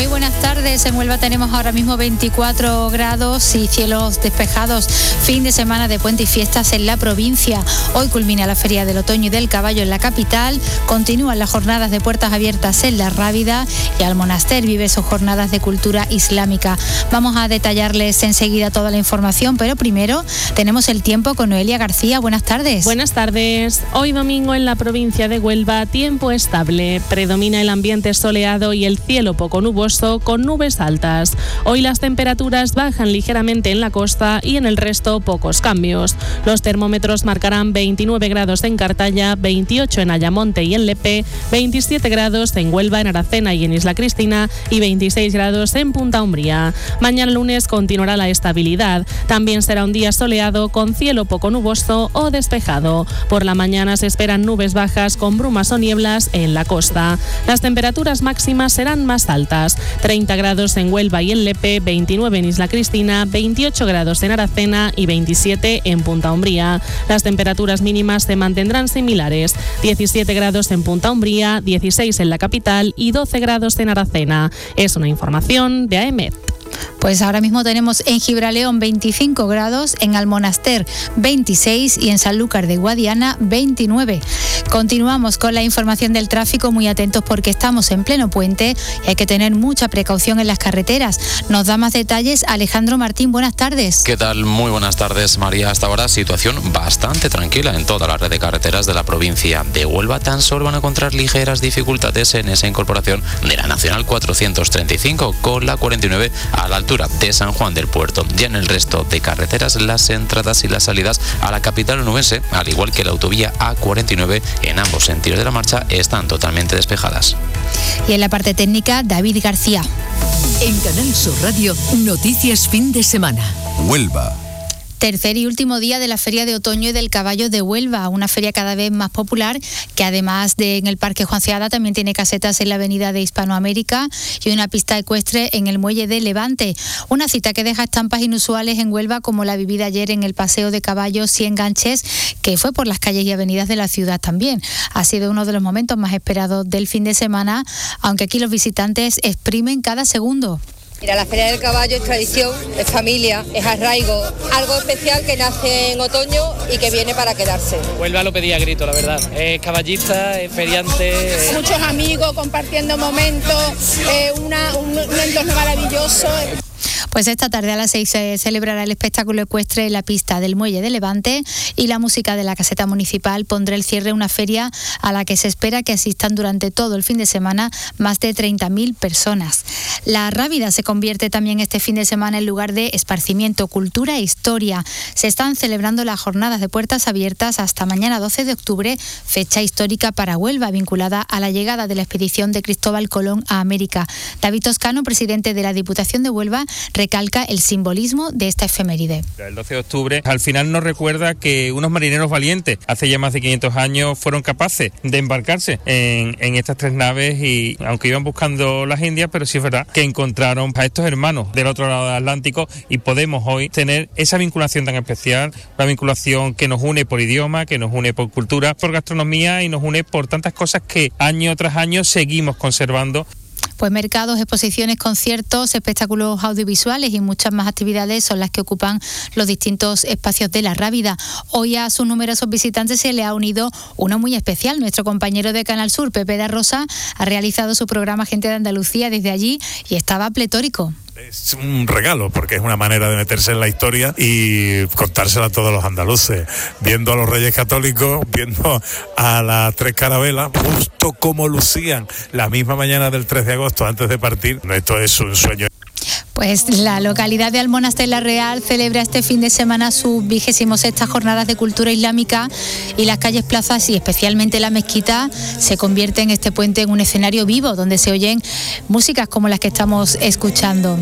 Muy buenas tardes. En Huelva tenemos ahora mismo 24 grados y cielos despejados. Fin de semana de puente y fiestas en la provincia. Hoy culmina la Feria del Otoño y del Caballo en la capital. Continúan las jornadas de puertas abiertas en La Rábida y Almonaster vive sus jornadas de cultura islámica. Vamos a detallarles enseguida toda la información, pero primero tenemos el tiempo con Noelia García. Buenas tardes. Buenas tardes. Hoy domingo en la provincia de Huelva, tiempo estable. Predomina el ambiente soleado y el cielo poco nuboso con nubes altas. Hoy las temperaturas bajan ligeramente en la costa y en el resto pocos cambios. Los termómetros marcarán 29 grados en Cartaya, 28 en Ayamonte y en Lepe, 27 grados en Huelva, en Aracena y en Isla Cristina y 26 grados en Punta Umbría. Mañana lunes continuará la estabilidad. También será un día soleado con cielo poco nuboso o despejado. Por la mañana se esperan nubes bajas con brumas o nieblas en la costa. Las temperaturas máximas serán más altas. 30 grados en Huelva y en Lepe, 29 en Isla Cristina, 28 grados en Aracena y 27 en Punta Umbría. Las temperaturas mínimas se mantendrán similares. 17 grados en Punta Umbría, 16 en la capital y 12 grados en Aracena. Es una información de AEMET. Pues ahora mismo tenemos en Gibraleón 25 grados, en Almonaster 26 y en Sanlúcar de Guadiana 29. Continuamos con la información del tráfico, muy atentos porque estamos en pleno puente y hay que tener mucha precaución en las carreteras. Nos da más detalles Alejandro Martín, buenas tardes. ¿Qué tal? Muy buenas tardes, María. Hasta ahora situación bastante tranquila en toda la red de carreteras de la provincia de Huelva. Tan solo van a encontrar ligeras dificultades en esa incorporación de la Nacional 435 con la 49 a la altura de San Juan del Puerto. Ya en el resto de carreteras, las entradas y las salidas a la capital onubense, al igual que la autovía A49 en ambos sentidos de la marcha, están totalmente despejadas. Y en la parte técnica, David García. En Canal Sur Radio, noticias fin de semana. Huelva. Tercer y último día de la Feria de Otoño y del Caballo de Huelva, una feria cada vez más popular que además de en el Parque Juan Ceada también tiene casetas en la avenida de Hispanoamérica y una pista ecuestre en el Muelle de Levante. Una cita que deja estampas inusuales en Huelva como la vivida ayer en el Paseo de Caballos y Enganches, que fue por las calles y avenidas de la ciudad también. Ha sido uno de los momentos más esperados del fin de semana, aunque aquí los visitantes exprimen cada segundo. Mira, la Feria del Caballo es tradición, es familia, es arraigo, algo especial que nace en otoño y que viene para quedarse. Huelva lo pedía a grito, la verdad. Es caballista, es feriante. Muchos amigos compartiendo momentos, un entorno maravilloso. Pues esta tarde a las 6 se celebrará el espectáculo ecuestre en la pista del Muelle de Levante y la música de la caseta municipal pondrá el cierre a una feria a la que se espera que asistan durante todo el fin de semana más de 30.000 personas. La Rábida se convierte también este fin de semana en lugar de esparcimiento, cultura e historia. Se están celebrando las jornadas de puertas abiertas hasta mañana 12 de octubre, fecha histórica para Huelva, vinculada a la llegada de la expedición de Cristóbal Colón a América. David Toscano, presidente de la Diputación de Huelva, recalca el simbolismo de esta efeméride. El 12 de octubre al final nos recuerda que unos marineros valientes hace ya más de 500 años fueron capaces de embarcarse en estas tres naves y aunque iban buscando las Indias, pero sí es verdad que encontraron a estos hermanos del otro lado del Atlántico y podemos hoy tener esa vinculación tan especial, una vinculación que nos une por idioma, que nos une por cultura, por gastronomía y nos une por tantas cosas que año tras año seguimos conservando. Pues mercados, exposiciones, conciertos, espectáculos audiovisuales y muchas más actividades son las que ocupan los distintos espacios de la Rábida. Hoy a sus numerosos visitantes se le ha unido uno muy especial. Nuestro compañero de Canal Sur, Pepe da Rosa, ha realizado su programa Gente de Andalucía desde allí y estaba pletórico. Es un regalo porque es una manera de meterse en la historia y contársela a todos los andaluces, viendo a los Reyes Católicos, viendo a las tres carabelas, justo como lucían la misma mañana del 3 de agosto antes de partir. Esto es un sueño. Pues la localidad de Almonaster la Real celebra este fin de semana sus 26ª jornadas de cultura islámica y las calles, plazas y especialmente la mezquita se convierte en este puente en un escenario vivo donde se oyen músicas como las que estamos escuchando.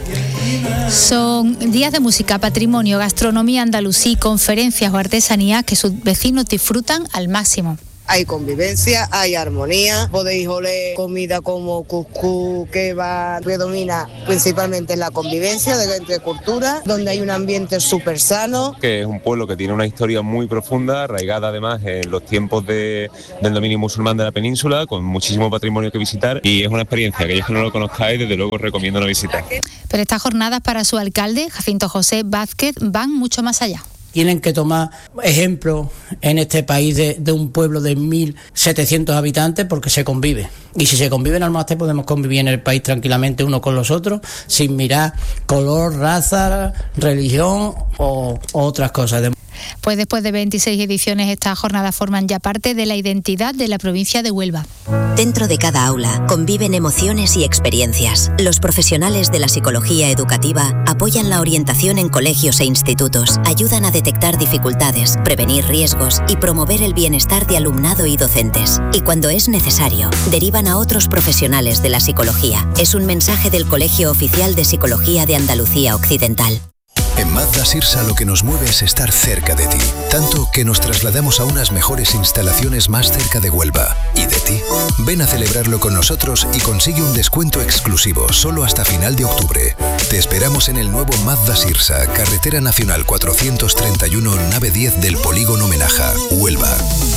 Son días de música, patrimonio, gastronomía andalusí, conferencias o artesanías que sus vecinos disfrutan al máximo. hay convivencia, hay armonía, podéis oler comida como cuscús, kebab, predomina principalmente en la convivencia entre culturas, donde hay un ambiente súper sano. Que es un pueblo que tiene una historia muy profunda, arraigada además en los tiempos del dominio musulmán de la península, con muchísimo patrimonio que visitar, y es una experiencia que aquellos que no lo conozcáis, desde luego os recomiendo una visita. Pero estas jornadas para su alcalde, Jacinto José Vázquez, van mucho más allá. Tienen que tomar ejemplo en este país de un pueblo de 1.700 habitantes porque se convive. Y si se convive en Almohadés podemos convivir en el país tranquilamente uno con los otros sin mirar color, raza, religión o otras cosas. Pues después de 26 ediciones, estas jornadas forman ya parte de la identidad de la provincia de Huelva. Dentro de cada aula conviven emociones y experiencias. Los profesionales de la psicología educativa apoyan la orientación en colegios e institutos, ayudan a detectar dificultades, prevenir riesgos y promover el bienestar de alumnado y docentes. Y cuando es necesario, derivan a otros profesionales de la psicología. Es un mensaje del Colegio Oficial de Psicología de Andalucía Occidental. En Mazda Sirsa lo que nos mueve es estar cerca de ti, tanto que nos trasladamos a unas mejores instalaciones más cerca de Huelva y de ti. Ven a celebrarlo con nosotros y consigue un descuento exclusivo solo hasta final de octubre. Te esperamos en el nuevo Mazda Sirsa, Carretera Nacional 431, nave 10 del Polígono Menaja, Huelva.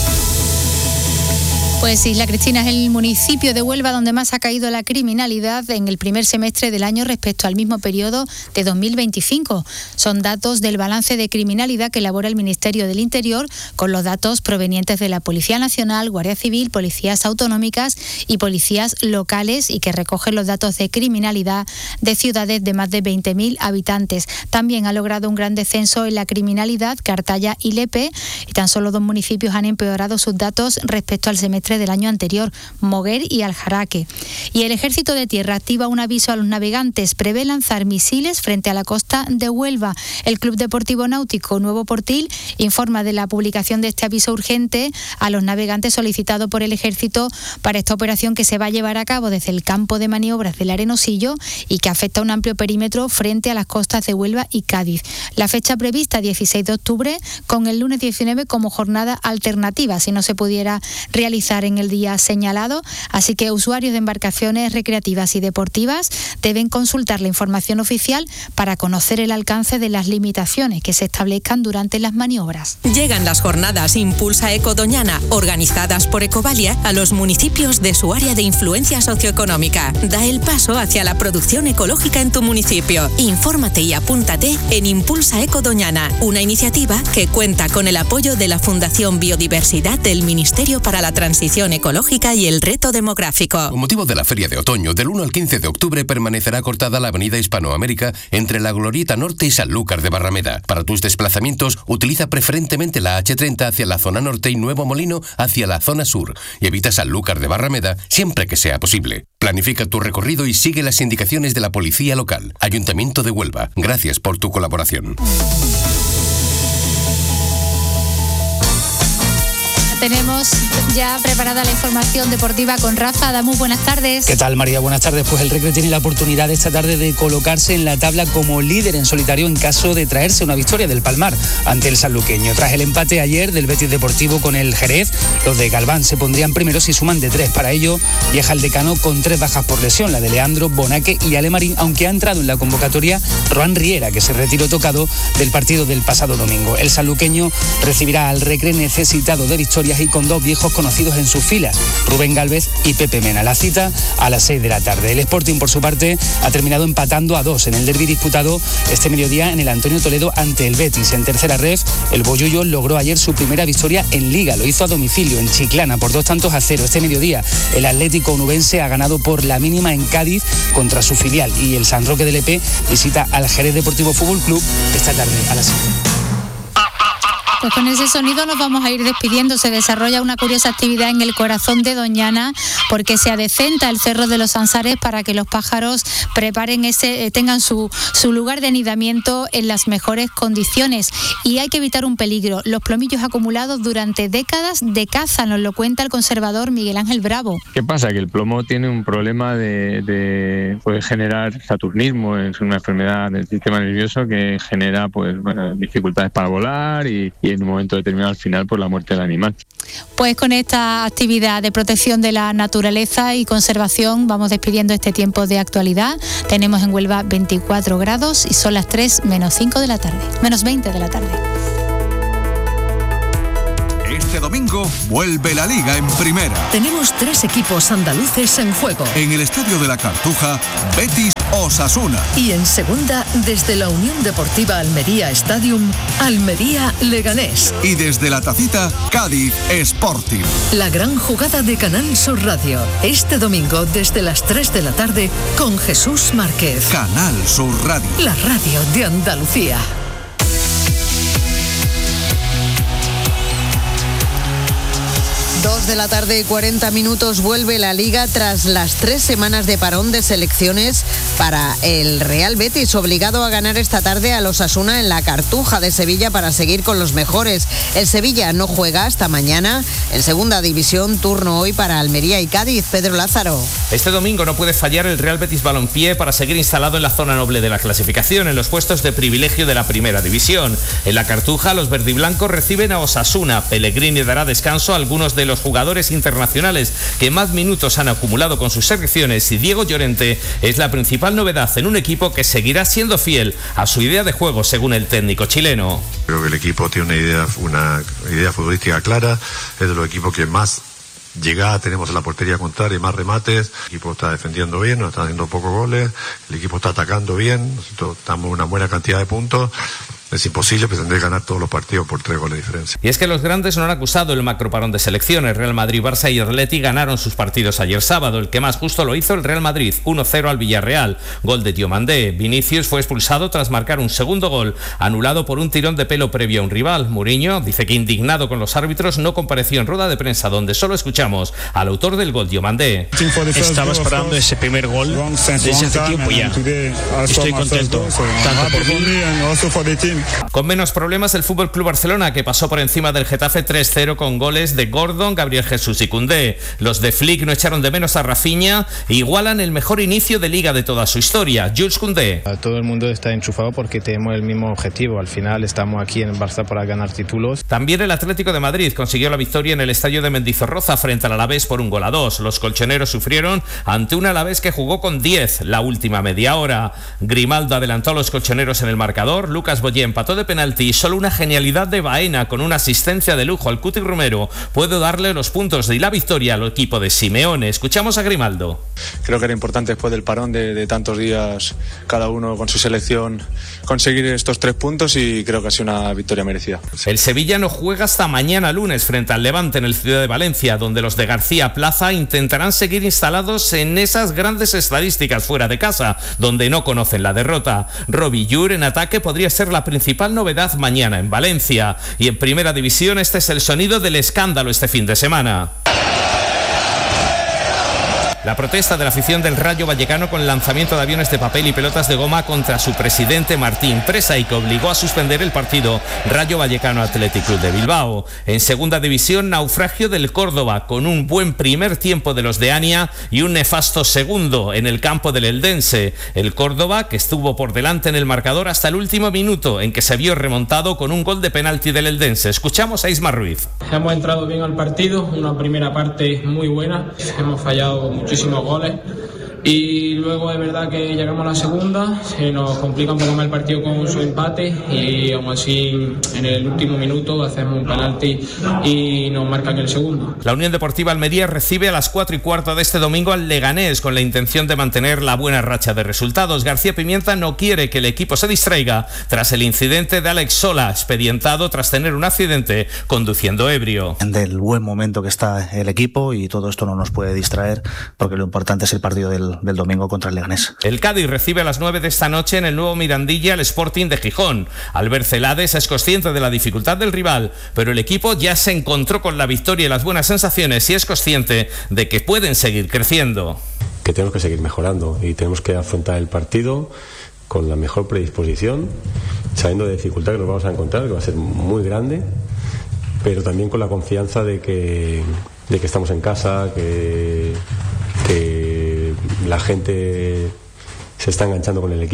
Pues Isla Cristina es el municipio de Huelva donde más ha caído la criminalidad en el primer semestre del año respecto al mismo periodo de 2025. Son datos del balance de criminalidad que elabora el Ministerio del Interior con los datos provenientes de la Policía Nacional, Guardia Civil, policías autonómicas y policías locales y que recogen los datos de criminalidad de ciudades de más de 20.000 habitantes. También ha logrado un gran descenso en la criminalidad Cartaya y Lepe y tan solo 2 municipios han empeorado sus datos respecto al semestre del año anterior, Moguer y Aljaraque. Y el Ejército de Tierra activa un aviso a los navegantes, prevé lanzar misiles frente a la costa de Huelva. El Club Deportivo Náutico Nuevo Portil informa de la publicación de este aviso urgente a los navegantes solicitado por el Ejército para esta operación que se va a llevar a cabo desde el campo de maniobras del Arenosillo y que afecta a un amplio perímetro frente a las costas de Huelva y Cádiz. La fecha prevista 16 de octubre con el lunes 19 como jornada alternativa si no se pudiera realizar en el día señalado, así que usuarios de embarcaciones recreativas y deportivas deben consultar la información oficial para conocer el alcance de las limitaciones que se establezcan durante las maniobras. Llegan las jornadas Impulsa Eco Doñana, organizadas por Ecovalia a los municipios de su área de influencia socioeconómica. Da el paso hacia la producción ecológica en tu municipio. Infórmate y apúntate en Impulsa Eco Doñana, una iniciativa que cuenta con el apoyo de la Fundación Biodiversidad del Ministerio para la Transición Ecológica y el Reto Demográfico. Con motivo de la Feria de Otoño, del 1 al 15 de octubre permanecerá cortada la avenida Hispanoamérica entre la Glorieta Norte y Sanlúcar de Barrameda. Para tus desplazamientos, utiliza preferentemente la H30 hacia la zona norte y Nuevo Molino hacia la zona sur y evita Sanlúcar de Barrameda siempre que sea posible. Planifica tu recorrido y sigue las indicaciones de la Policía Local. Ayuntamiento de Huelva. Gracias por tu colaboración. Tenemos ya preparada la información deportiva con Rafa. Damus, buenas tardes. ¿Qué tal, María? Buenas tardes. Pues el Recre tiene la oportunidad esta tarde de colocarse en la tabla como líder en solitario en caso de traerse una victoria del Palmar ante el sanluqueño. Tras el empate ayer del Betis Deportivo con el Jerez, los de Galván se pondrían primeros y suman de 3. Para ello, viaja el decano con 3 bajas por lesión, la de Leandro, Bonaque y Alemarín, aunque ha entrado en la convocatoria Roan Riera, que se retiró tocado del partido del pasado domingo. El sanluqueño recibirá al Recre necesitado de victorias y con 2 viejos conocidos en sus filas, Rubén Gálvez y Pepe Mena. La cita a las 6 de la tarde. El Sporting, por su parte, ha terminado empatando a 2 en el derbi disputado este mediodía en el Antonio Toledo ante el Betis. En tercera ref, el Bollullo logró ayer su primera victoria en Liga. Lo hizo a domicilio en Chiclana por 2-0. Este mediodía, el Atlético Onubense ha ganado por la mínima en Cádiz contra su filial y el San Roque del EP visita al Jerez Deportivo Fútbol Club esta tarde a las 7. Pues con ese sonido nos vamos a ir despidiendo. Se desarrolla una curiosa actividad en el corazón de Doñana porque se adecenta el Cerro de los Ansares para que los pájaros tengan su lugar de anidamiento en las mejores condiciones. Y hay que evitar un peligro, los plomillos acumulados durante décadas de caza, nos lo cuenta el conservador Miguel Ángel Bravo. ¿Qué pasa? Que el plomo tiene un problema puede generar saturnismo, es una enfermedad del sistema nervioso que genera dificultades para volar y en un momento determinado al final por la muerte del animal. Pues con esta actividad de protección de la naturaleza y conservación vamos despidiendo este tiempo de actualidad. Tenemos en Huelva 24 grados y son las 3 menos 5 de la tarde, menos 20 de la tarde. Este domingo vuelve la Liga en Primera. Tenemos 3 equipos andaluces en juego. En el Estadio de la Cartuja, Betis Osasuna. Y en Segunda, desde la Unión Deportiva Almería Stadium, Almería Leganés. Y desde la Tacita, Cádiz Sporting. La gran jugada de Canal Sur Radio. Este domingo desde las 3 de la tarde con Jesús Márquez. Canal Sur Radio. La radio de Andalucía. 2 de la tarde y 40 minutos vuelve la Liga tras las 3 semanas de parón de selecciones para el Real Betis, obligado a ganar esta tarde al Osasuna en la Cartuja de Sevilla para seguir con los mejores. El Sevilla no juega hasta mañana. En Segunda División, turno hoy para Almería y Cádiz. Pedro Lázaro. Este domingo no puede fallar el Real Betis Balompié para seguir instalado en la zona noble de la clasificación, en los puestos de privilegio de la Primera División. En la Cartuja, los verdiblancos reciben a Osasuna. Pellegrini dará descanso a algunos de los jugadores internacionales que más minutos han acumulado con sus selecciones, y Diego Llorente es la principal novedad en un equipo que seguirá siendo fiel a su idea de juego, según el técnico chileno. Creo que el equipo tiene una idea futbolística clara, es de los equipos que más llegada tenemos en la portería contraria y más remates. El equipo está defendiendo bien, nos está haciendo pocos goles, el equipo está atacando bien, nosotros estamos en una buena cantidad de puntos. Es imposible pretender ganar todos los partidos por 3 goles de diferencia. Y es que los grandes no han acusado el macroparón de selecciones. Real Madrid, Barça y Atleti ganaron sus partidos ayer sábado. El que más justo lo hizo el Real Madrid, 1-0 al Villarreal. Gol de Diomandé. Vinicius fue expulsado tras marcar un segundo gol, anulado por un tirón de pelo previo a un rival. Mourinho dice que, indignado con los árbitros, no compareció en rueda de prensa, donde solo escuchamos al autor del gol, Diomandé. Estaba esperando ese primer gol desde hace tiempo ya. Estoy contento, tanto por mí. Con menos problemas el FC Barcelona, que pasó por encima del Getafe 3-0 con goles de Gordon, Gabriel Jesús y Koundé. Los de Flick no echaron de menos a Rafinha e igualan el mejor inicio de Liga de toda su historia. Jules Koundé. Todo el mundo está enchufado porque tenemos el mismo objetivo. Al final estamos aquí en Barça para ganar títulos. También el Atlético de Madrid consiguió la victoria en el estadio de Mendizorroza frente al Alavés por 1-2. Los colchoneros sufrieron ante un Alavés que jugó con 10 la última media hora. Grimaldo adelantó a los colchoneros en el marcador. Lucas Boyé empató de penalti y solo una genialidad de Baena con una asistencia de lujo al Cuti Romero puede darle los puntos y la victoria al equipo de Simeone. Escuchamos a Grimaldo. Creo que era importante, después del parón de tantos días, cada uno con su selección, conseguir estos 3 puntos, y creo que ha sido una victoria merecida. El Sevilla no juega hasta mañana lunes frente al Levante en el Ciudad de Valencia, donde los de García Plaza intentarán seguir instalados en esas grandes estadísticas fuera de casa, donde no conocen la derrota. Robbie Llur en ataque podría ser la principal novedad mañana en Valencia. Y en Primera División, este es el sonido del escándalo este fin de semana. La protesta de la afición del Rayo Vallecano con el lanzamiento de aviones de papel y pelotas de goma contra su presidente Martín Presa, y que obligó a suspender el partido Rayo Vallecano Athletic Club de Bilbao. En Segunda División, naufragio del Córdoba con un buen primer tiempo de los de Ania y un nefasto segundo en el campo del Eldense. El Córdoba, que estuvo por delante en el marcador hasta el último minuto, en que se vio remontado con un gol de penalti del Eldense. Escuchamos a Ismar Ruiz. Hemos entrado bien al partido, una primera parte muy buena, hemos fallado muchísimos goles, y luego es verdad que llegamos a la segunda, se nos complica un poco más el partido con su empate, y aún así en el último minuto hacemos un penalti y nos marcan el segundo. La Unión Deportiva Almería recibe a las 4:15 de este domingo al Leganés con la intención de mantener la buena racha de resultados. García Pimienta no quiere que el equipo se distraiga tras el incidente de Alex Sola, expedientado tras tener un accidente conduciendo ebrio. Del buen momento que está el equipo, y todo esto no nos puede distraer, porque lo importante es el partido del domingo contra el Leganés. El Cádiz recibe a las 9 de esta noche en el nuevo Mirandilla al Sporting de Gijón. Albert Celades es consciente de la dificultad del rival, pero el equipo ya se encontró con la victoria y las buenas sensaciones, y es consciente de que pueden seguir creciendo. Que tenemos que seguir mejorando y tenemos que afrontar el partido con la mejor predisposición, sabiendo de la dificultad que nos vamos a encontrar, que va a ser muy grande, pero también con la confianza de que estamos en casa, que la gente se está enganchando con el equipo,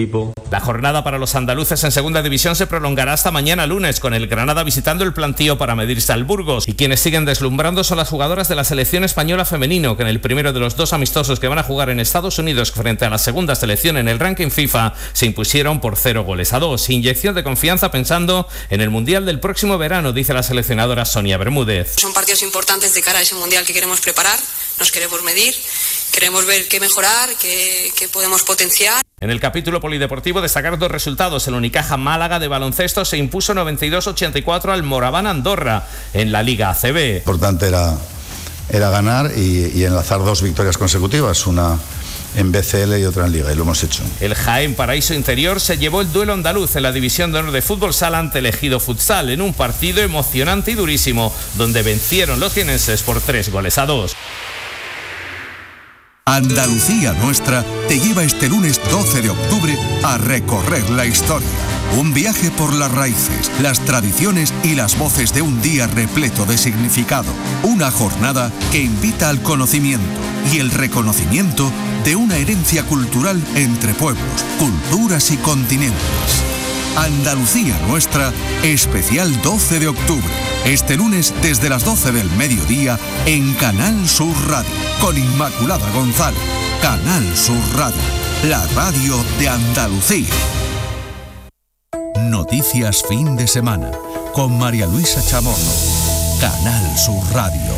La jornada para los andaluces en segunda división se prolongará hasta mañana lunes, con el Granada visitando el Plantío para medirse al Burgos. Y quienes siguen deslumbrando son las jugadoras de la selección española femenino, que en el primero de los 2 amistosos que van a jugar en Estados Unidos frente a la segunda selección en el ranking FIFA se impusieron por 0-2. Inyección de confianza pensando en el Mundial del próximo verano, dice la seleccionadora Sonia Bermúdez. Son partidos importantes de cara a ese Mundial que queremos preparar, nos queremos medir, queremos ver qué mejorar, qué podemos potenciar. En el capítulo polideportivo destacar 2 resultados. El Unicaja Málaga de baloncesto se impuso 92-84 al Moraván Andorra en la Liga ACB. Importante era ganar y enlazar 2 victorias consecutivas, una en BCL y otra en Liga, y lo hemos hecho. El Jaén Paraíso Interior se llevó el duelo andaluz en la División de Honor de Fútbol Sala ante el Ejido Futsal, en un partido emocionante y durísimo, donde vencieron los jienenses por 3-2. Andalucía Nuestra te lleva este lunes 12 de octubre a recorrer la historia. Un viaje por las raíces, las tradiciones y las voces de un día repleto de significado. Una jornada que invita al conocimiento y el reconocimiento de una herencia cultural entre pueblos, culturas y continentes. Andalucía Nuestra, especial 12 de octubre. Este lunes desde las 12 del mediodía en Canal Sur Radio, con Inmaculada González. Canal Sur Radio, la radio de Andalucía. Noticias fin de semana, con María Luisa Chamorro. Canal Sur Radio.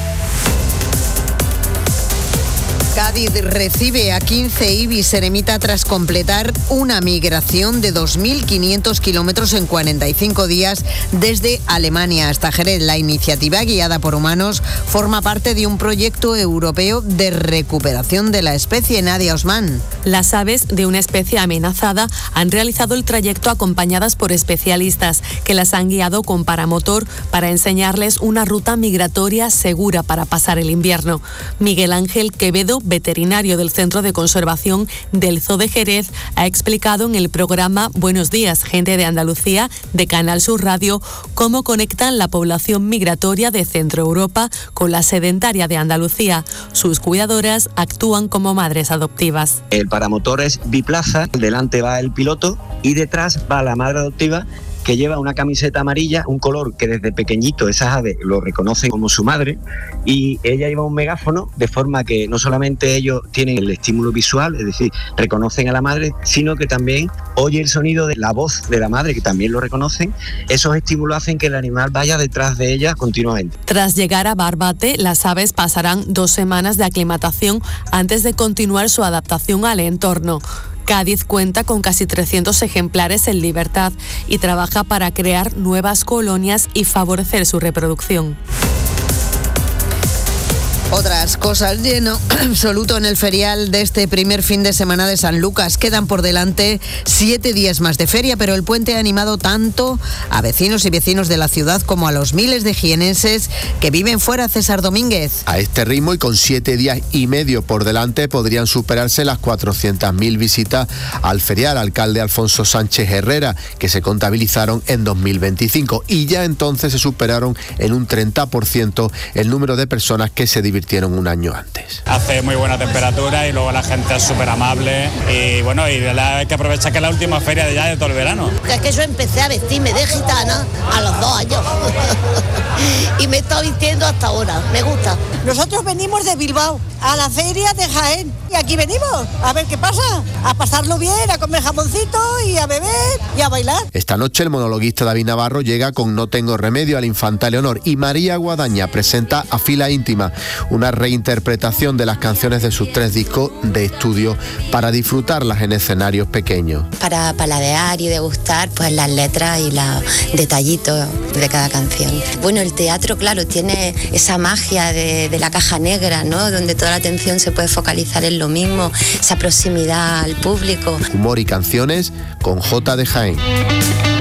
Cádiz recibe a 15 ibis eremita tras completar una migración de 2.500 kilómetros en 45 días desde Alemania hasta Jerez. La iniciativa, guiada por humanos, forma parte de un proyecto europeo de recuperación de la especie. Nadia Osman. Las aves de una especie amenazada han realizado el trayecto acompañadas por especialistas que las han guiado con paramotor para enseñarles una ruta migratoria segura para pasar el invierno. Miguel Ángel Quevedo, veterinario del Centro de Conservación del Zoo de Jerez, ha explicado en el programa Buenos Días, Gente de Andalucía, de Canal Sur Radio, cómo conectan la población migratoria de Centro Europa con la sedentaria de Andalucía. Sus cuidadoras actúan como madres adoptivas. El paramotor es biplaza, delante va el piloto y detrás va la madre adoptiva, que lleva una camiseta amarilla, un color que desde pequeñito esas aves lo reconocen como su madre, y ella lleva un megáfono, de forma que no solamente ellos tienen el estímulo visual, es decir, reconocen a la madre, sino que también oye el sonido de la voz de la madre, que también lo reconocen. Esos estímulos hacen que el animal vaya detrás de ella continuamente. Tras llegar a Barbate, las aves pasarán 2 semanas de aclimatación antes de continuar su adaptación al entorno. Cádiz cuenta con casi 300 ejemplares en libertad y trabaja para crear nuevas colonias y favorecer su reproducción. Otras cosas, lleno absoluto en el ferial de este primer fin de semana de San Lucas. Quedan por delante 7 días más de feria, pero el puente ha animado tanto a vecinos y vecinos de la ciudad como a los miles de jienenses que viven fuera. César Domínguez. A este ritmo y con 7 días y medio por delante podrían superarse las 400.000 visitas al ferial. Alcalde Alfonso Sánchez Herrera, que se contabilizaron en 2025, y ya entonces se superaron en un 30% el número de personas que se divirtieron un año antes. Hace muy buena temperatura y luego la gente es súper amable y bueno, y hay que aprovechar que es la última feria de todo el verano. Es que yo empecé a vestirme de gitana a los 2 años y me he estado vistiendo hasta ahora, me gusta. Nosotros venimos de Bilbao a la feria de Jaén y aquí venimos a ver qué pasa, a pasarlo bien, a comer jamoncito y a beber y a bailar. Esta noche el monologuista David Navarro llega con No tengo remedio al Infanta Leonor y María Guadaña presenta A Fila Íntima, una reinterpretación de las canciones de sus 3 discos de estudio para disfrutarlas en escenarios pequeños. Para paladear y degustar pues las letras y los detallitos de cada canción. Bueno, el teatro, claro, tiene esa magia de la caja negra, ¿no? Donde toda la atención se puede focalizar en lo mismo, esa proximidad al público. Humor y canciones con J de Jaén.